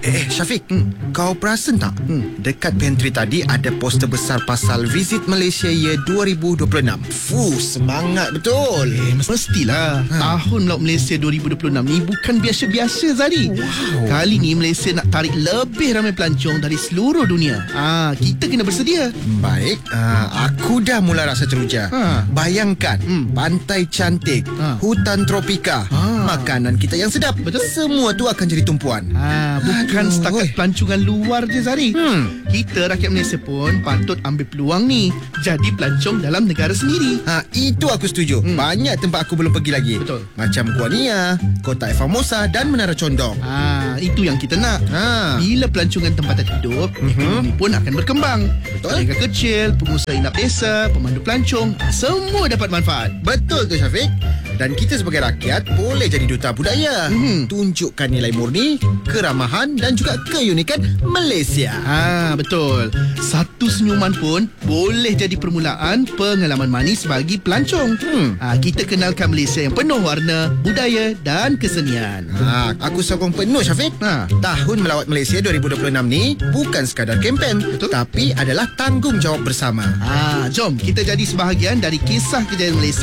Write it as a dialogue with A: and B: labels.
A: Syafiq, kau perasan tak? Dekat pantry tadi ada poster besar pasal Visit Malaysia Year 2026. Semangat betul.
B: Mestilah. Tahun Laut Malaysia 2026 ni bukan biasa-biasa, Zari. Kali ni Malaysia nak tarik lebih ramai pelancong dari seluruh dunia. Kita kena bersedia.
A: Baik, aku dah mula rasa teruja. Bayangkan, pantai cantik, hutan tropika, makanan kita yang sedap.
B: Betul.
A: Semua tu akan jadi tumpuan.
B: Bukan setakat pelancongan luar je, Zari. Kita rakyat Malaysia pun patut ambil peluang ni jadi pelancong dalam negara sendiri.
A: Itu aku setuju. Banyak tempat aku belum pergi lagi.
B: Betul.
A: Macam Gua Nia, Kotak Formosa dan Menara Condong.
B: Itu yang kita nak. Bila pelancongan tempatan hidup, ekonomi pun akan berkembang.
A: Betul.
B: Pedagang kecil, pengusaha inap desa, pemandu pelancong, semua dapat manfaat.
A: Betul tu, Syafiq. Dan kita sebagai rakyat boleh jadi duta budaya. Tunjukkan nilai murni, keramahan dan juga keunikan Malaysia.
B: Betul. Satu senyuman pun boleh jadi permulaan pengalaman manis bagi pelancong. Kita kenalkan Malaysia yang penuh warna, budaya dan kesenian.
A: Aku sokong penuh, Syafiq. Tahun Melawat Malaysia 2026 ni bukan sekadar kempen, tapi adalah tanggungjawab bersama.
B: Jom kita jadi sebahagian dari kisah kejayaan Malaysia